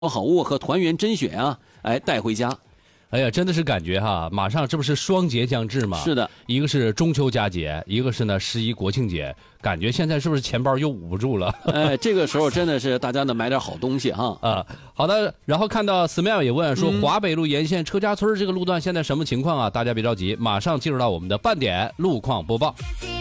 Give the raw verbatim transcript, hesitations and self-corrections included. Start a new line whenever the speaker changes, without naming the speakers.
好物和团圆甄选啊，哎，带回家。
哎呀，真的是感觉哈，马上这不是双节将至吗？
是的，
一个是中秋佳节，一个是呢十一国庆节，感觉现在是不是钱包又捂不住了？
哎，这个时候真的是大家呢买点好东西哈。
啊，好的。然后看到 Smile 也问说，嗯、华北路沿线车家村这个路段现在什么情况啊？大家别着急，马上进入到我们的半点路况播报。